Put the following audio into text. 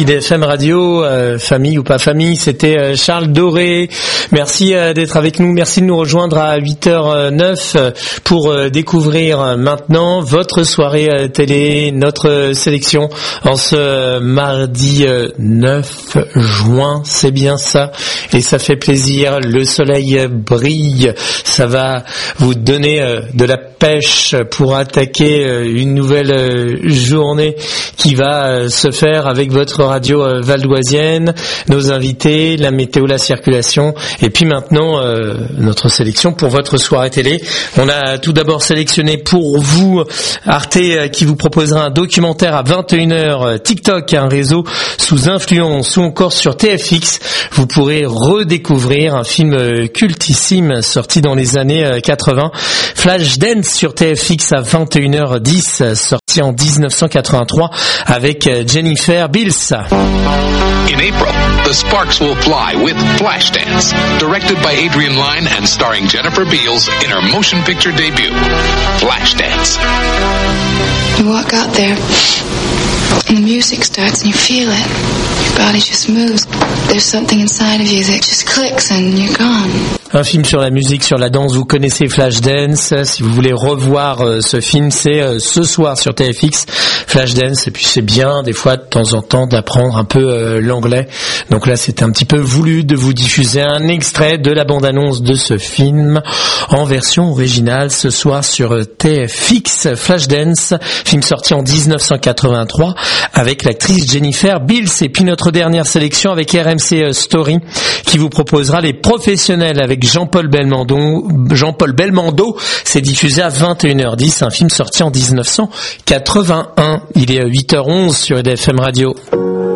IDFM Radio, famille ou pas famille, c'était Charles Doré. Merci d'être avec nous, merci de nous rejoindre à 8h09 pour découvrir maintenant votre soirée télé, notre sélection en ce mardi 9 juin, c'est bien ça, et ça fait plaisir, le soleil brille, ça va vous donner de la pêche pour attaquer une nouvelle journée qui va se faire avec votre radio valdoisienne, nos invités, la météo, la circulation, et puis maintenant notre sélection pour votre soirée télé. On a tout d'abord sélectionné pour vous Arte qui vous proposera un documentaire à 21h, TikTok, un réseau sous influence, ou encore sur TFX, vous pourrez redécouvrir un film cultissime sorti dans les années 80, Flashdance sur TFX à 21h10, sorti en 1983 avec Jennifer Beals. In April, the sparks will fly with Flashdance, directed by Adrian Lyne and starring Jennifer Beals in her motion picture debut, Flashdance. You walk out there, and the music starts, and you feel it. Your body just moves. There's something inside of you that just clicks, and you're gone. Un film sur la musique, sur la danse, vous connaissez Flashdance. Si vous voulez revoir ce film, c'est ce soir sur TFX, Flashdance. Et puis c'est bien, des fois, de temps en temps, d'apprendre un peu l'anglais. Donc là, c'était un petit peu voulu de vous diffuser un extrait de la bande-annonce de ce film en version originale ce soir sur TFX, Flashdance, film sorti en 1983 avec l'actrice Jennifer Beals. Et puis notre dernière sélection avec RMC Story qui vous proposera Les Professionnels avec Jean-Paul Belmondo, c'est diffusé à 21h10, un film sorti en 1981. Il est à 8h11 sur IDFM Radio.